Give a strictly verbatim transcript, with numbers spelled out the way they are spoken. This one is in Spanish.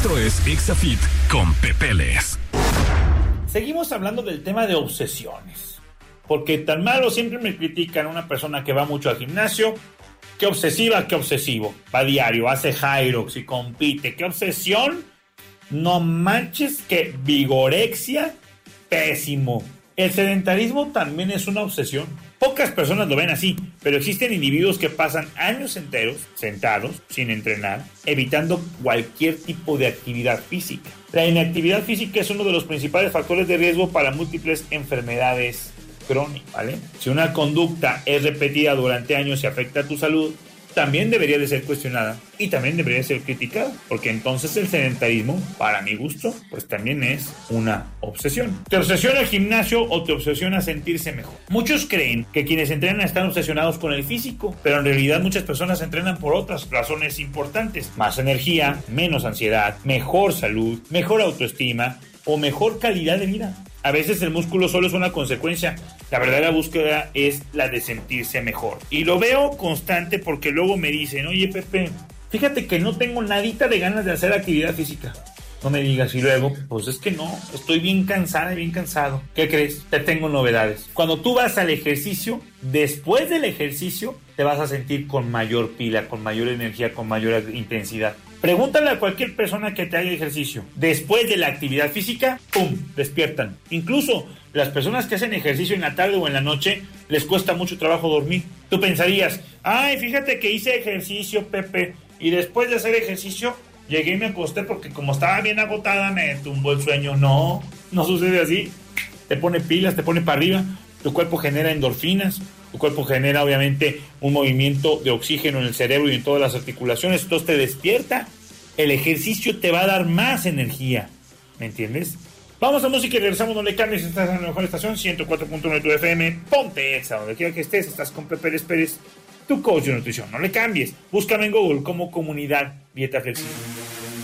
Esto es Exafit con Pepeles. Seguimos hablando del tema de obsesiones. Porque tan malo siempre me critican a una persona que va mucho al gimnasio. Qué obsesiva, qué obsesivo. Va diario, hace Hyrox y compite. Qué obsesión. No manches, qué vigorexia. Pésimo. El sedentarismo también es una obsesión. Pocas personas lo ven así, pero existen individuos que pasan años enteros sentados, sin entrenar, evitando cualquier tipo de actividad física. La inactividad física es uno de los principales factores de riesgo para múltiples enfermedades crónicas, ¿vale? Si una conducta es repetida durante años y afecta a tu salud, también debería de ser cuestionada y también debería ser criticada, porque entonces el sedentarismo, para mi gusto, pues también es una obsesión. ¿Te obsesiona el gimnasio o te obsesiona sentirse mejor? Muchos creen que quienes entrenan están obsesionados con el físico, pero en realidad muchas personas entrenan por otras razones importantes: más energía, menos ansiedad, mejor salud, mejor autoestima o mejor calidad de vida. A veces el músculo solo es una consecuencia. La verdadera búsqueda es la de sentirse mejor. Y lo veo constante porque luego me dicen: oye, Pepe, fíjate que no tengo nadita de ganas de hacer actividad física. No me digas. Y luego, pues es que no, estoy bien cansada y bien cansado. ¿Qué crees? Te tengo novedades. Cuando tú vas al ejercicio, después del ejercicio, te vas a sentir con mayor pila, con mayor energía, con mayor intensidad. Pregúntale a cualquier persona que te haga ejercicio. Después de la actividad física, ¡pum!, despiertan. Incluso las personas que hacen ejercicio en la tarde o en la noche, les cuesta mucho trabajo dormir. Tú pensarías: ay, fíjate que hice ejercicio, Pepe, y después de hacer ejercicio, llegué y me acosté porque como estaba bien agotada, me tumbó el sueño. No, no sucede así. Te pone pilas, te pone para arriba. Tu cuerpo genera endorfinas. Tu cuerpo genera, obviamente, un movimiento de oxígeno en el cerebro y en todas las articulaciones. Entonces te despierta. El ejercicio te va a dar más energía. ¿Me entiendes? Vamos a música y regresamos. No le cambies. Estás en la mejor estación, ciento cuatro punto uno de tu F M. Ponte Exa, donde quiera que estés. Estás con Pepe Pérez, tu coach de nutrición. No le cambies. Búscame en Google como Comunidad Dieta Flexible.